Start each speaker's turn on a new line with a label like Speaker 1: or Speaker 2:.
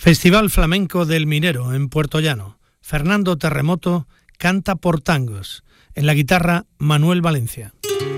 Speaker 1: Festival Flamenco del Minero en Puerto Llano. Fernando Terremoto canta por tangos. En la guitarra, Manuel Valencia.